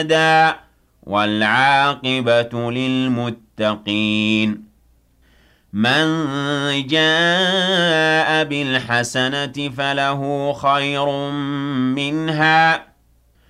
أبدا والعاقبة للمتقين من جاء بالحسنة فله خير منها